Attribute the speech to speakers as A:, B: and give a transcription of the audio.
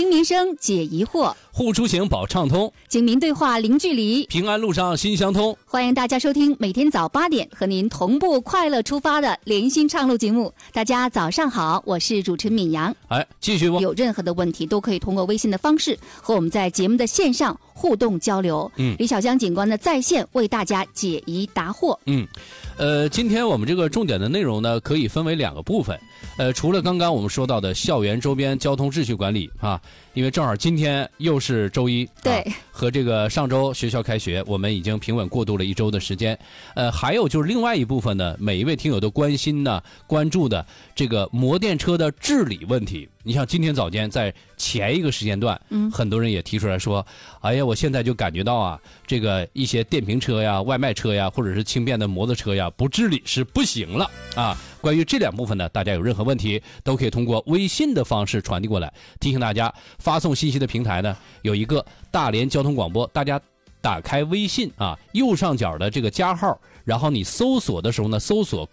A: 听民生解疑惑，
B: 护出行保畅通，
A: 警民对话零距离，
B: 平安路上心相通。
A: 欢迎大家收听每天早8点和您同步快乐出发的联心畅路节目。大家早上好，我是主持人敏阳。
B: 继续
A: 有任何的问题都可以通过微信的方式和我们在节目的线上互动交流。李小江警官呢在线为大家解疑答惑。
B: 今天我们这个重点的内容呢，可以分为2个部分。除了刚刚我们说到的校园周边交通秩序管理啊，因为正好今天又是周一，
A: 对，
B: 和这个上周学校开学，我们已经平稳过渡了1周的时间。还有就是另外一部分呢，每一位听友都关心的、关注的这个摩电车的治理问题。你像今天早间在前一个时间段，很多人也提出来说，哎呀，我现在就感觉到啊，这个一些电瓶车呀、外卖车呀，或者是轻便的摩托车呀，不治理是不行了啊。关于这2部分呢，大家有任何问题都可以通过微信的方式传递过来。提醒大家，发送信息的平台呢有一个大连交通广播，大家打开微信啊，右上角的这个加号，然后你搜索的时候呢，搜索